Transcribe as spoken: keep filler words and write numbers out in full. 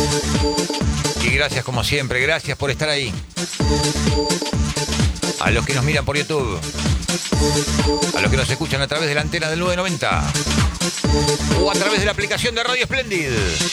Y gracias como siempre, gracias por estar ahí. A los que nos miran por YouTube, a los que nos escuchan a través de la antena del nueve noventa o a través de la aplicación de Radio Splendid.